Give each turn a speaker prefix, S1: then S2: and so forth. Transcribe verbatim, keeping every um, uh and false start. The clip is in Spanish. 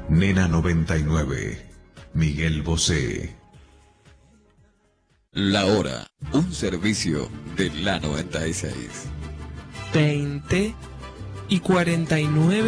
S1: Nena noventa y nueve, Miguel Bosé.
S2: La Hora, un servicio de la noventa y seis.
S3: veinte y cuarenta y nueve